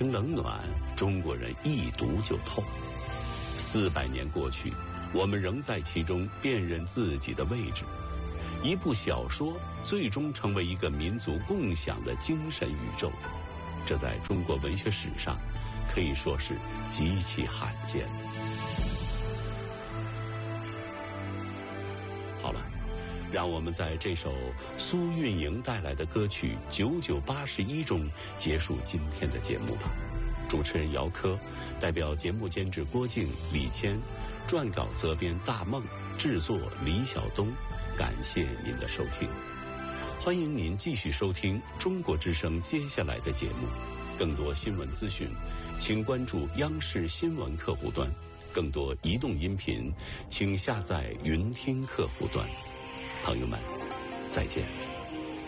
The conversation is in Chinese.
情冷暖，中国人一读就透。400年过去，我们仍在其中辨认自己的位置。一部小说最终成为一个民族共享的精神宇宙，这在中国文学史上可以说是极其罕见的。好了，让我们在这首苏运莹带来的歌曲《9981》中结束今天的节目吧。主持人姚科，代表节目监制郭靖、李谦，撰稿责编大梦，制作李晓东，感谢您的收听。欢迎您继续收听中国之声接下来的节目。更多新闻资讯，请关注央视新闻客户端。更多移动音频，请下载云听客户端。朋友们，再见。